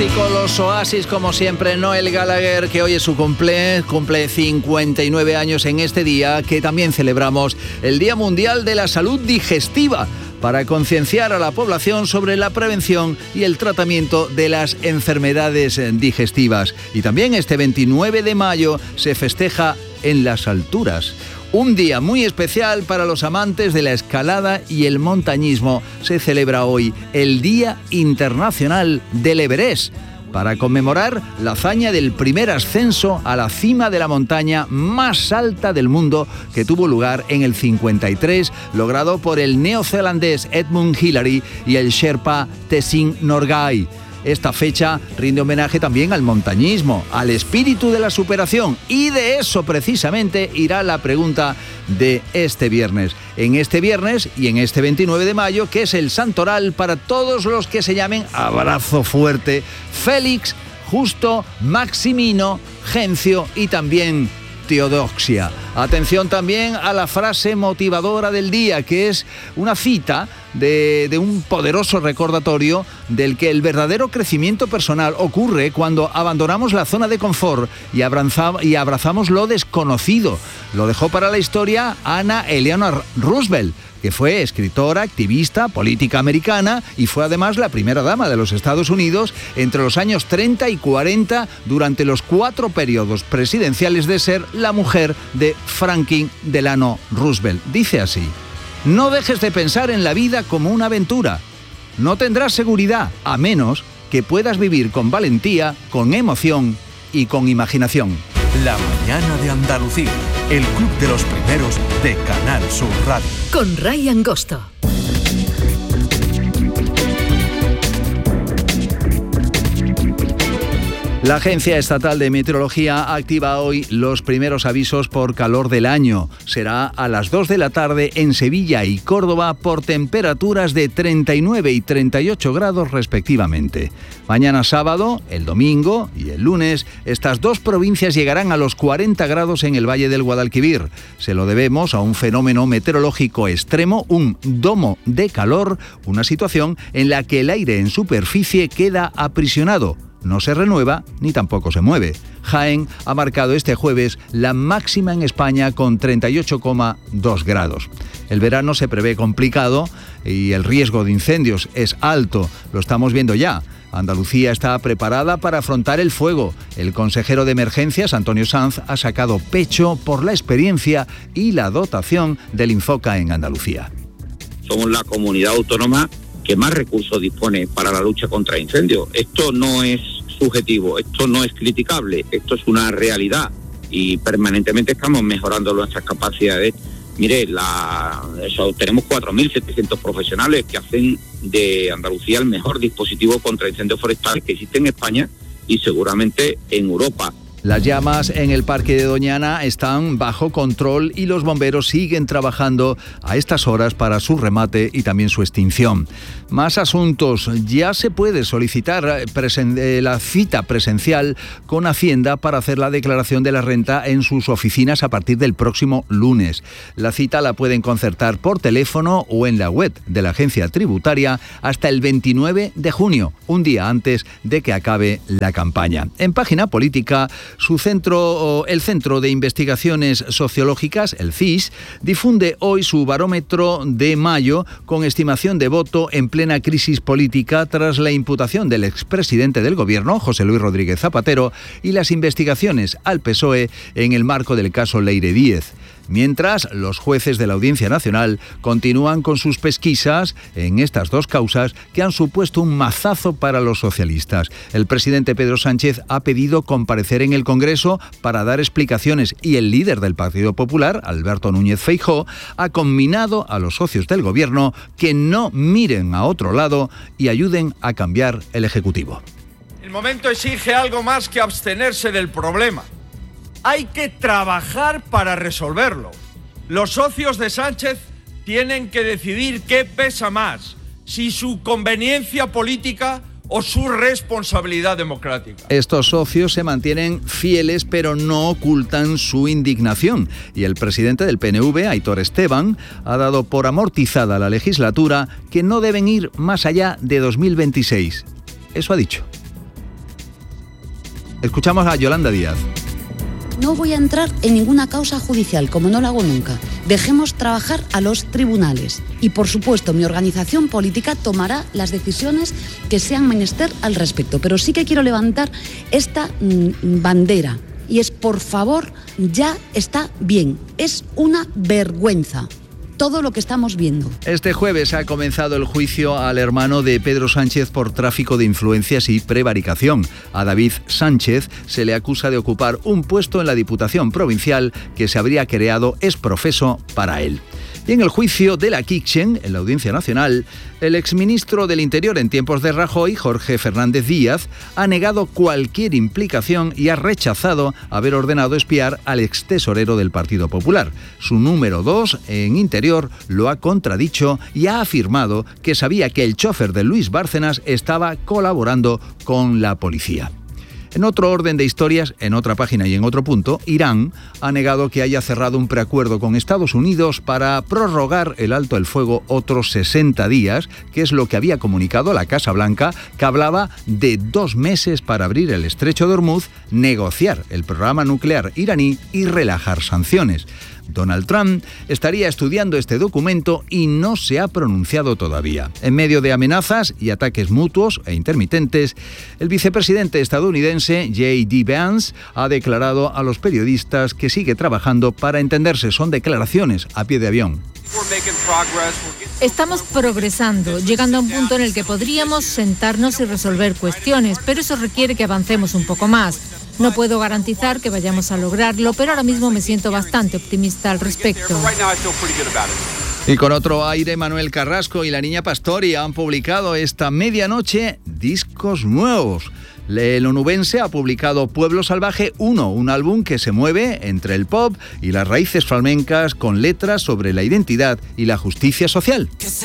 fantástico, los Oasis, como siempre. Noel Gallagher, que hoy es su cumple 59 años en este día, que también celebramos el Día Mundial de la Salud Digestiva, para concienciar a la población sobre la prevención y el tratamiento de las enfermedades digestivas. Y también este 29 de mayo se festeja en las alturas. Un día muy especial para los amantes de la escalada y el montañismo. Se celebra hoy el Día Internacional del Everest, para conmemorar la hazaña del primer ascenso a la cima de la montaña más alta del mundo, que tuvo lugar en el 53, logrado por el neozelandés Edmund Hillary y el sherpa Tenzing Norgay. Esta fecha rinde homenaje también al montañismo, al espíritu de la superación, y de eso precisamente irá la pregunta de este viernes. En este viernes y en este 29 de mayo, que es el santoral para todos los que se llamen, abrazo fuerte, Félix, Justo, Maximino, Gencio y también Teodoxia. Atención también a la frase motivadora del día, que es una cita de un poderoso recordatorio del que el verdadero crecimiento personal ocurre cuando abandonamos la zona de confort y abrazamos lo desconocido. Lo dejó para la historia Anna Eleanor Roosevelt, que fue escritora, activista, política americana y fue además la primera dama de los Estados Unidos entre los años 30 y 40 durante los 4 periodos presidenciales de ser la mujer de Franklin Delano Roosevelt. Dice así: no dejes de pensar en la vida como una aventura. No tendrás seguridad a menos que puedas vivir con valentía, con emoción y con imaginación. La mañana de Andalucía, el club de los primeros de Canal Sur Radio. Con Ray Angosto. La Agencia Estatal de Meteorología activa hoy los primeros avisos por calor del año. Será a las 2 de la tarde en Sevilla y Córdoba por temperaturas de 39 y 38 grados respectivamente. Mañana sábado, el domingo y el lunes, estas dos provincias llegarán a los 40 grados en el Valle del Guadalquivir. Se lo debemos a un fenómeno meteorológico extremo, un domo de calor, una situación en la que el aire en superficie queda aprisionado. No se renueva ni tampoco se mueve. Jaén ha marcado este jueves la máxima en España con 38,2 grados. El verano se prevé complicado y el riesgo de incendios es alto. Lo estamos viendo ya. Andalucía está preparada para afrontar el fuego. El consejero de Emergencias, Antonio Sanz, ha sacado pecho por la experiencia y la dotación del Infoca en Andalucía. Somos la comunidad autónoma que más recursos dispone para la lucha contra incendios. Esto no es subjetivo, esto no es criticable, esto es una realidad y permanentemente estamos mejorando nuestras capacidades. Mire, tenemos 4.700 profesionales que hacen de Andalucía el mejor dispositivo contra incendios forestales que existe en España y seguramente en Europa. Las llamas en el Parque de Doñana están bajo control y los bomberos siguen trabajando a estas horas para su remate y también su extinción. Más asuntos. Ya se puede solicitar la cita presencial con Hacienda para hacer la declaración de la renta en sus oficinas a partir del próximo lunes. La cita la pueden concertar por teléfono o en la web de la agencia tributaria hasta el 29 de junio, un día antes de que acabe la campaña. En Página Política, el Centro de Investigaciones Sociológicas, el CIS, difunde hoy su barómetro de mayo con estimación de voto en plena crisis política tras la imputación del expresidente del Gobierno, José Luis Rodríguez Zapatero, y las investigaciones al PSOE en el marco del caso Leire Díez. Mientras, los jueces de la Audiencia Nacional continúan con sus pesquisas en estas dos causas que han supuesto un mazazo para los socialistas. El presidente Pedro Sánchez ha pedido comparecer en el Congreso para dar explicaciones y el líder del Partido Popular, Alberto Núñez Feijóo, ha conminado a los socios del Gobierno que no miren a otro lado y ayuden a cambiar el Ejecutivo. El momento exige algo más que abstenerse del problema. Hay que trabajar para resolverlo. Los socios de Sánchez tienen que decidir qué pesa más, si su conveniencia política o su responsabilidad democrática. Estos socios se mantienen fieles pero no ocultan su indignación y el presidente del PNV, Aitor Esteban, ha dado por amortizada la legislatura que no deben ir más allá de 2026. Eso ha dicho. Escuchamos a Yolanda Díaz. No voy a entrar en ninguna causa judicial, como no lo hago nunca. Dejemos trabajar a los tribunales. Y, por supuesto, mi organización política tomará las decisiones que sean menester al respecto. Pero sí que quiero levantar esta bandera. Y es, por favor, ya está bien. Es una vergüenza todo lo que estamos viendo. Este jueves ha comenzado el juicio al hermano de Pedro Sánchez por tráfico de influencias y prevaricación. A David Sánchez se le acusa de ocupar un puesto en la Diputación Provincial que se habría creado ex profeso para él. Y en el juicio de la Kitchen, en la Audiencia Nacional, el exministro del Interior en tiempos de Rajoy, Jorge Fernández Díaz, ha negado cualquier implicación y ha rechazado haber ordenado espiar al extesorero del Partido Popular. Su número 2 en Interior lo ha contradicho y ha afirmado que sabía que el chofer de Luis Bárcenas estaba colaborando con la policía. En otro orden de historias, en otra página y en otro punto, Irán ha negado que haya cerrado un preacuerdo con Estados Unidos para prorrogar el alto el fuego otros 60 días, que es lo que había comunicado la Casa Blanca, que hablaba de 2 meses para abrir el estrecho de Hormuz, negociar el programa nuclear iraní y relajar sanciones. Donald Trump estaría estudiando este documento y no se ha pronunciado todavía. En medio de amenazas y ataques mutuos e intermitentes, el vicepresidente estadounidense J.D. Vance ha declarado a los periodistas que sigue trabajando para entenderse. Son declaraciones a pie de avión. Estamos progresando, llegando a un punto en el que podríamos sentarnos y resolver cuestiones, pero eso requiere que avancemos un poco más. No puedo garantizar que vayamos a lograrlo, pero ahora mismo me siento bastante optimista al respecto. Y con otro aire, Manuel Carrasco y la Niña Pastori han publicado esta medianoche discos nuevos. El onubense ha publicado Pueblo Salvaje 1, un álbum que se mueve entre el pop y las raíces flamencas con letras sobre la identidad y la justicia social.